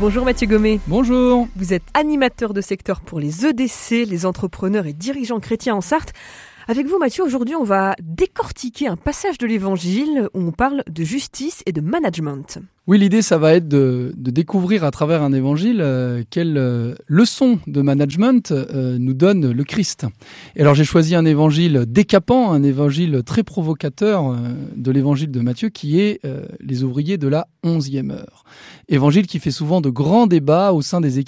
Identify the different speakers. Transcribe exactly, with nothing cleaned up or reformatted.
Speaker 1: Bonjour Mathieu Gommet.
Speaker 2: Bonjour.
Speaker 1: Vous êtes animateur de secteur pour les E D C, les entrepreneurs et dirigeants chrétiens en Sarthe. Avec vous Mathieu, aujourd'hui on va décortiquer un passage de l'Évangile où on parle de justice et de management.
Speaker 2: Oui, l'idée, ça va être de, de découvrir à travers un évangile euh, quelle euh, leçon de management euh, nous donne le Christ. Et alors, j'ai choisi un évangile décapant, un évangile très provocateur euh, de l'évangile de Matthieu, qui est euh, les ouvriers de la onzième heure. Évangile qui fait souvent de grands débats au sein des équipes